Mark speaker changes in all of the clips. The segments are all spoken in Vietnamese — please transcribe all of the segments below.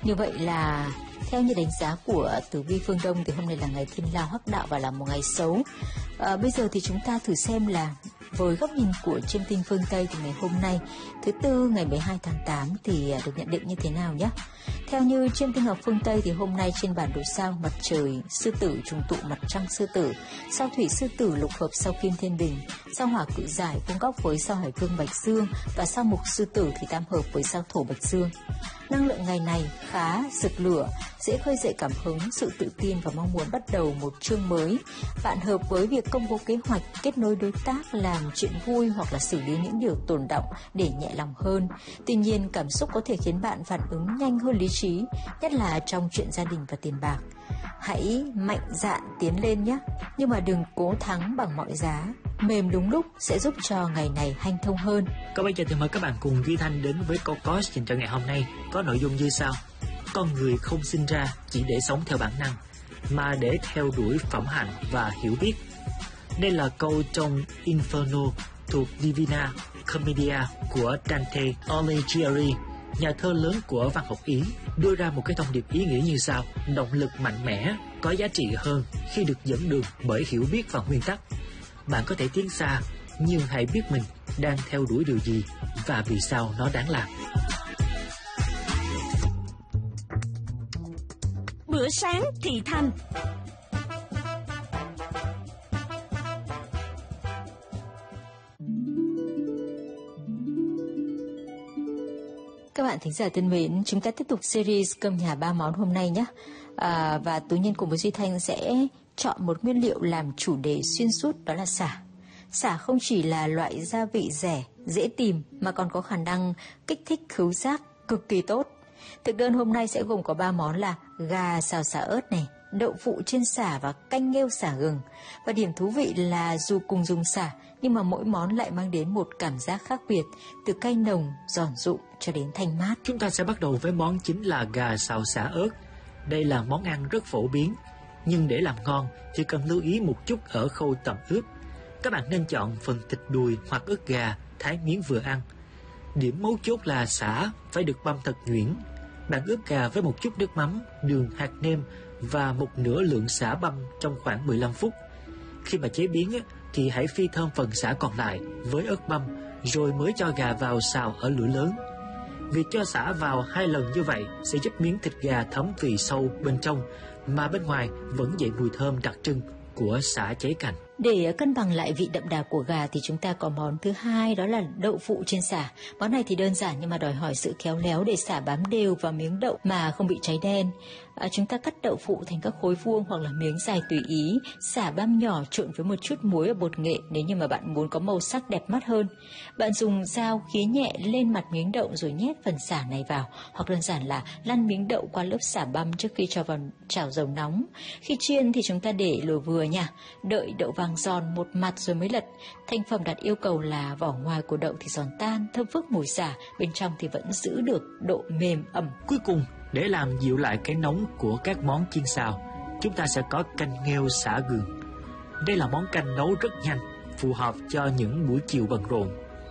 Speaker 1: Như vậy là theo như đánh giá của Tử Vi Phương Đông thì hôm nay là ngày Thiên Lao Hắc Đạo và là một ngày xấu. Bây giờ thì chúng ta thử xem là với góc nhìn của chiêm tinh phương Tây thì ngày hôm nay thứ Tư ngày 12 tháng 8 thì được nhận định như thế nào nhé? Theo như chiêm tinh học phương Tây thì hôm nay trên bản đồ sao mặt trời Sư Tử trùng tụ mặt trăng Sư Tử, sao Thủy Sư Tử lục hợp sao Kim Thiên Bình, sao Hỏa Cự Giải vuông góc với sao Hải Vương Bạch Dương và sao Mục Sư Tử thì tam hợp với sao Thổ Bạch Dương. Năng lượng ngày này khá rực lửa, dễ khơi dậy cảm hứng, sự tự tin và mong muốn bắt đầu một chương mới. Bạn hợp với việc công bố kế hoạch, kết nối đối tác, làm chuyện vui hoặc là xử lý những điều tồn đọng để nhẹ lòng hơn. Tuy nhiên, cảm xúc có thể khiến bạn phản ứng nhanh hơn lý trí, nhất là trong chuyện gia đình và tiền bạc. Hãy mạnh dạn tiến lên nhé, nhưng mà đừng cố thắng bằng mọi giá. Mềm đúng lúc sẽ giúp cho ngày này hanh thông hơn.
Speaker 2: Còn bây giờ thì mời các bạn cùng Duy Thanh đến với câu coach dành cho ngày hôm nay, có nội dung như sau: con người không sinh ra chỉ để sống theo bản năng, mà để theo đuổi phẩm hạnh và hiểu biết. Đây là câu trong Inferno thuộc Divina Commedia của Dante Alighieri, nhà thơ lớn của văn học Ý, đưa ra một cái thông điệp ý nghĩa như sau: động lực mạnh mẽ có giá trị hơn khi được dẫn đường bởi hiểu biết và nguyên tắc. Bạn có thể tiến xa, nhưng hãy biết mình đang theo đuổi điều gì và vì sao nó đáng làm.
Speaker 3: Bữa sáng thị thành.
Speaker 1: Các bạn thính giả thân mến, chúng ta tiếp tục series cơm nhà 3 món hôm nay nhé. Và Tú Nhân cùng với Duy Thanh sẽ chọn một nguyên liệu làm chủ đề xuyên suốt, đó là sả. Sả không chỉ là loại gia vị rẻ, dễ tìm mà còn có khả năng kích thích khứu giác cực kỳ tốt. Thực đơn hôm nay sẽ gồm có 3 món là gà xào sả ớt này, đậu phụ chiên sả và canh nghêu sả gừng. Và điểm thú vị là dù cùng dùng sả nhưng mà mỗi món lại mang đến một cảm giác khác biệt, từ cay nồng, giòn rụm cho đến thanh mát.
Speaker 2: Chúng ta sẽ bắt đầu với món chính là gà xào sả ớt. Đây là món ăn rất phổ biến, nhưng để làm ngon thì cần lưu ý một chút ở khâu tẩm ướp. Các bạn nên chọn phần thịt đùi hoặc ức gà, thái miếng vừa ăn. Điểm mấu chốt là sả phải được băm thật nhuyễn. Bạn ướp gà với một chút nước mắm, đường, hạt nêm và một nửa lượng sả băm trong khoảng 15 phút. Khi mà chế biến thì hãy phi thơm phần sả còn lại với ớt băm, rồi mới cho gà vào xào ở lửa lớn. Việc cho sả vào 2 lần như vậy sẽ giúp miếng thịt gà thấm vị sâu bên trong, mà bên ngoài vẫn dậy mùi thơm đặc trưng của sả cháy cành.
Speaker 1: Để cân bằng lại vị đậm đà của gà thì chúng ta có món thứ hai, đó là đậu phụ chiên sả. Món này thì đơn giản nhưng mà đòi hỏi sự khéo léo để sả bám đều vào miếng đậu mà không bị cháy đen. Chúng ta cắt đậu phụ thành các khối vuông hoặc là miếng dài tùy ý, sả băm nhỏ trộn với một chút muối và bột nghệ nếu như mà bạn muốn có màu sắc đẹp mắt hơn. Bạn dùng dao khía nhẹ lên mặt miếng đậu rồi nhét phần sả này vào, hoặc đơn giản là lăn miếng đậu qua lớp sả băm trước khi cho vào chảo dầu nóng. Khi chiên thì chúng ta để lửa vừa nha, đợi đậu vàng giòn một mặt rồi mới lật. Thành phẩm đạt yêu cầu là vỏ ngoài của đậu thì giòn tan, thơm phức mùi sả, bên trong thì vẫn giữ được độ mềm ẩm.
Speaker 2: Cuối cùng, để làm dịu lại cái nóng của các món chiên xào, chúng ta sẽ có canh nghêu sả gừng. Đây là món canh nấu rất nhanh, phù hợp cho những buổi chiều bận rộn.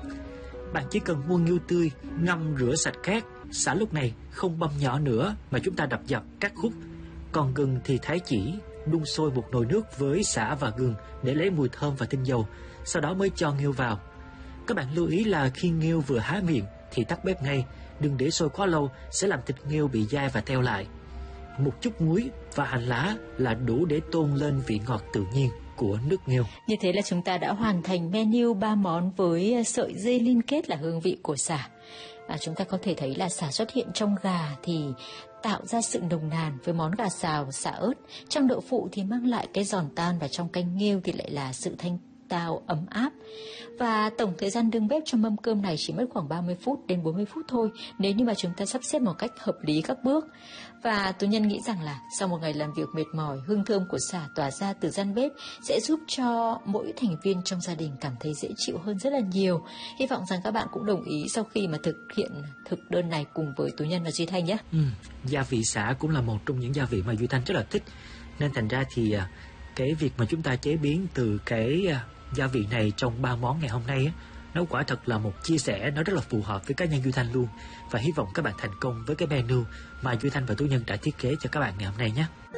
Speaker 2: Bạn chỉ cần mua nghêu tươi, ngâm rửa sạch cát. Sả lúc này không băm nhỏ nữa mà chúng ta đập dập cắt khúc. Còn gừng thì thái chỉ, đun sôi một nồi nước với sả và gừng để lấy mùi thơm và tinh dầu, sau đó mới cho nghêu vào. Các bạn lưu ý là khi nghêu vừa há miệng thì tắt bếp ngay, đừng để sôi quá lâu sẽ làm thịt nghêu bị dai và teo lại. Một chút muối và hành lá là đủ để tôn lên vị ngọt tự nhiên của nước nghêu.
Speaker 1: Như thế là chúng ta đã hoàn thành menu 3 món với sợi dây liên kết là hương vị của sả. Chúng ta có thể thấy là sả xuất hiện trong gà thì tạo ra sự nồng nàn với món gà xào sả ớt, trong đậu phụ thì mang lại cái giòn tan, và trong canh nghêu thì lại là sự thanh tao ấm áp. Và tổng thời gian đun bếp cho mâm cơm này chỉ mất khoảng 30 phút đến 40 phút thôi, nếu như mà chúng ta sắp xếp một cách hợp lý các bước. Và Tú Nhân nghĩ rằng là sau một ngày làm việc mệt mỏi, hương thơm của sả tỏa ra từ gian bếp sẽ giúp cho mỗi thành viên trong gia đình cảm thấy dễ chịu hơn rất là nhiều. Hy vọng rằng các bạn cũng đồng ý sau khi mà thực hiện thực đơn này cùng với Tú Nhân và Duy Thanh nhé.
Speaker 2: Gia vị sả cũng là một trong những gia vị mà Duy Thanh rất là thích, nên thành ra thì cái việc mà chúng ta chế biến từ cái gia vị này trong 3 món ngày hôm nay Nó quả thật là một chia sẻ nó rất là phù hợp với cá nhân Duy Thanh luôn. Và hy vọng các bạn thành công với cái menu mà Duy Thanh và Tú Nhân đã thiết kế cho các bạn ngày hôm nay nhé.